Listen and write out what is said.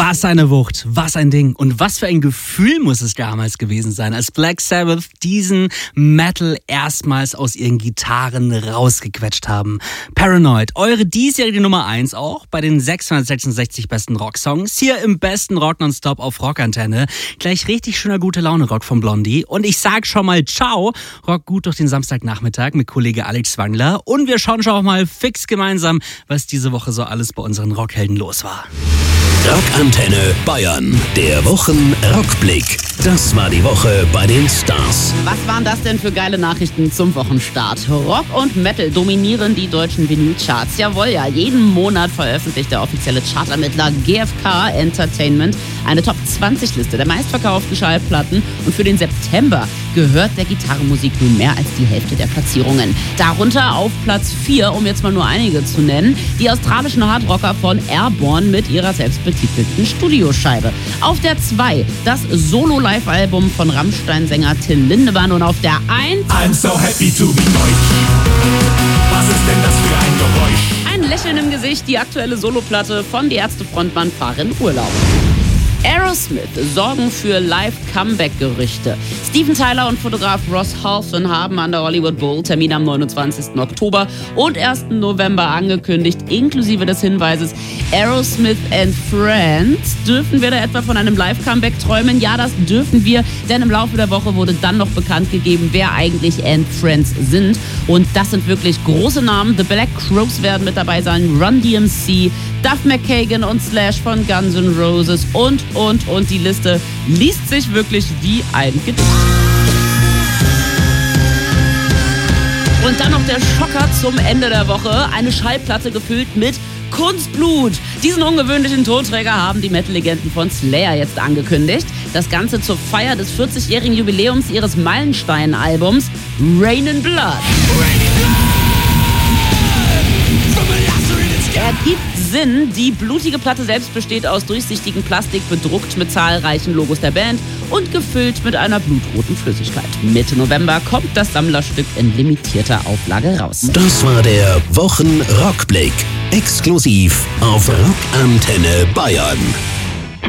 Was eine Wucht, was ein Ding und was für ein Gefühl muss es damals gewesen sein, als Black Sabbath diesen Metal erstmals aus ihren Gitarren rausgequetscht haben. Paranoid, eure diesjährige Nummer 1 auch bei den 666 besten Rocksongs, hier im besten Rock Nonstop auf Rockantenne. Gleich richtig schöner gute Laune Rock von Blondie und ich sag schon mal ciao, rock gut durch den Samstagnachmittag mit Kollege Alex Wangler und wir schauen schon auch mal fix gemeinsam, was diese Woche so alles bei unseren Rockhelden los war. Rockantenne Bayern, der Wochenrockblick. Das war die Woche bei den Stars. Was waren das denn für geile Nachrichten zum Wochenstart? Rock und Metal dominieren die deutschen Vinylcharts. Jawohl, ja, jeden Monat veröffentlicht der offizielle Chartermittler GfK Entertainment eine Top-20-Liste der meistverkauften Schallplatten. Und für den September gehört der Gitarrenmusik nun mehr als die Hälfte der Platzierungen. Darunter auf Platz 4, um jetzt mal nur einige zu nennen, die australischen Hardrocker von Airborne mit ihrer selbstbetitelten Studioscheibe. Auf der 2 das Solo-Live-Album von Rammstein-Sänger Till Lindemann und auf der 1 I'm so happy to be deutsch. Was ist denn das für ein Geräusch? ein Lächeln im Gesicht, die aktuelle Soloplatte von Die Ärzte-Frontmann Farin Urlaub. Aerosmith sorgen für Live-Comeback-Gerüchte. Steven Tyler und Fotograf Ross Halfon haben an der Hollywood Bowl Termin am 29. Oktober und 1. November angekündigt, inklusive des Hinweises Aerosmith and Friends. Dürfen wir da etwa von einem Live-Comeback träumen? Ja, das dürfen wir, denn im Laufe der Woche wurde dann noch bekannt gegeben, wer eigentlich and Friends sind. Und das sind wirklich große Namen. The Black Crowes werden mit dabei sein, Run DMC, Duff McKagan und Slash von Guns N' Roses und die Liste liest sich wirklich wie ein Gedicht. Und dann noch der Schocker zum Ende der Woche. Eine Schallplatte gefüllt mit Kunstblut. Diesen ungewöhnlichen Tonträger haben die Metal-Legenden von Slayer jetzt angekündigt. Das Ganze zur Feier des 40-jährigen Jubiläums ihres Meilenstein-Albums Rain in Blood. Ergibt Sinn, die blutige Platte selbst besteht aus durchsichtigem Plastik, bedruckt mit zahlreichen Logos der Band und gefüllt mit einer blutroten Flüssigkeit. Mitte November kommt das Sammlerstück in limitierter Auflage raus. Das war der Wochenrockblick. Exklusiv auf Rockantenne Bayern.